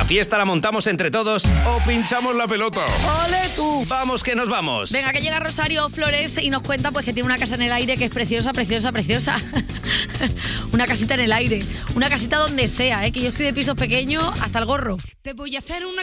¿La fiesta la montamos entre todos o pinchamos la pelota? ¡Ole tú! ¡Vamos que nos vamos! Venga, que llega Rosario Flores y nos cuenta pues que tiene una casa en el aire que es preciosa, preciosa, preciosa. Una casita en el aire. Una casita donde sea, que yo estoy de pisos pequeños hasta el gorro. Te voy a hacer una